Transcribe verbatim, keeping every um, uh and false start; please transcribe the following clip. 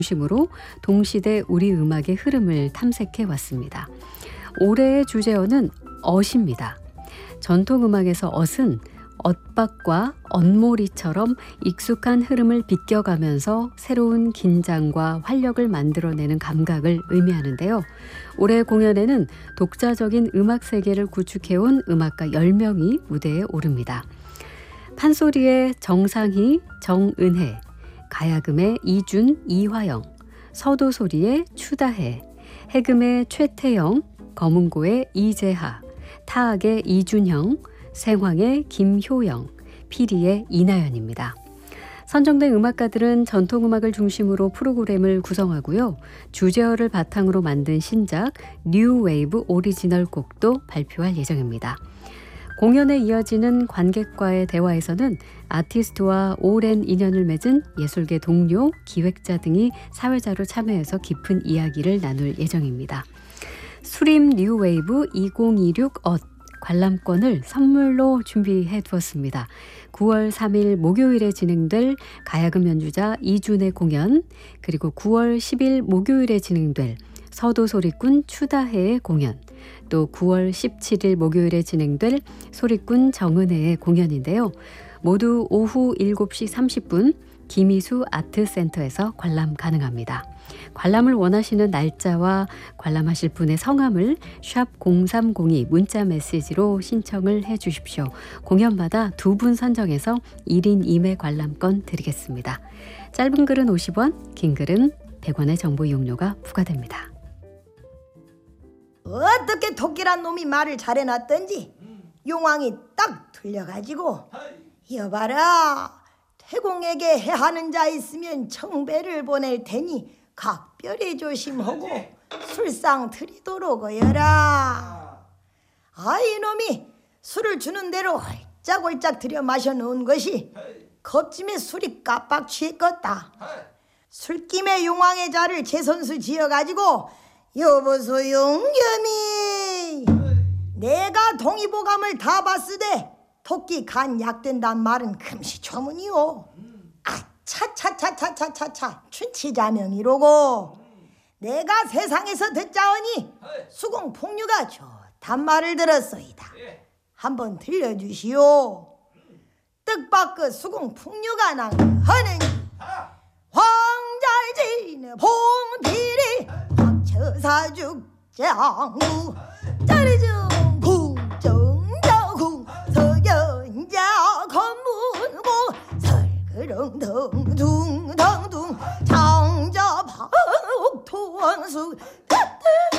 중심으로 동시대 우리 음악의 흐름을 탐색해 왔습니다. 올해의 주제어는 엇입니다. 전통음악에서 엇은 엇박과 엇몰이처럼 익숙한 흐름을 비껴가면서 새로운 긴장과 활력을 만들어내는 감각을 의미하는데요. 올해 공연에는 독자적인 음악 세계를 구축해온 음악가 열 명이 무대에 오릅니다. 판소리의 정상희, 정은혜, 가야금의 이준, 이화영, 서도소리의 추다혜, 해금의 최태영, 검은고의 이재하, 타악의 이준형, 생황의 김효영, 피리의 이나연입니다. 선정된 음악가들은 전통음악을 중심으로 프로그램을 구성하고요. 주제어를 바탕으로 만든 신작 뉴 웨이브 오리지널 곡도 발표할 예정입니다. 공연에 이어지는 관객과의 대화에서는 아티스트와 오랜 인연을 맺은 예술계 동료, 기획자 등이 사회자로 참여해서 깊은 이야기를 나눌 예정입니다. 수림 뉴웨이브 이천이십육 엇 관람권을 선물로 준비해 두었습니다. 구월 삼일 목요일에 진행될 가야금 연주자 이준의 공연, 그리고 구월 십일 목요일에 진행될 서도소리꾼 추다혜의 공연, 또 구월 십칠일 목요일에 진행될 소리꾼 정은혜의 공연인데요. 모두 오후 일곱 시 삼십 분 김희수 아트센터에서 관람 가능합니다. 관람을 원하시는 날짜와 관람하실 분의 성함을 샵 공삼공이 문자 메시지로 신청을 해 주십시오. 공연마다 두 분 선정해서 일 인 이 매 관람권 드리겠습니다. 짧은 글은 오십 원, 긴 글은 백 원의 정보 이용료가 부과됩니다. 어떻게 토끼란 놈이 말을 잘해놨던지 용왕이 딱 틀려가지고 여봐라, 태공에게 해하는 자 있으면 청배를 보낼 테니 각별히 조심하고 술상 들이도록 어여라. 아, 이놈이 술을 주는 대로 홀짝홀짝 들여 마셔 놓은 것이 겁짐에 술이 깜빡 취했겠다. 술김에 용왕의 자를 제 손수 지어가지고 여보소 용겸이, 내가 동의보감을 다 봤으되 토끼 간 약된단 말은 금시초문이오. 아, 차차차차차차차 춘치자명이로고 내가 세상에서 듣자오니 수공폭류가 좋단 말을 들었소이다. 한번 들려주시오. 뜻밖의 수공폭류가 난 하느니 황잘지는 봉필이 박처사죽장구 짜리중 궁정자궁 서연자 건문고 설그렁덩 둥덩둥 장자박토왕수